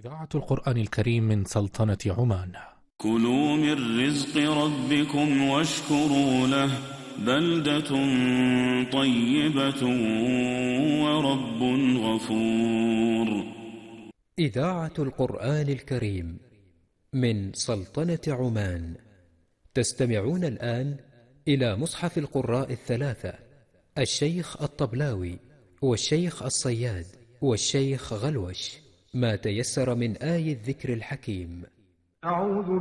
إذاعة القرآن الكريم من سلطنة عمان. كلوا من رزق ربكم واشكروا له بلدة طيبة ورب غفور. إذاعة القرآن الكريم من سلطنة عمان. تستمعون الآن إلى مصحف القراء الثلاثة: الشيخ الطبلاوي والشيخ الصياد والشيخ غلوش، ما تيسر من آي الذكر الحكيم. أعوذ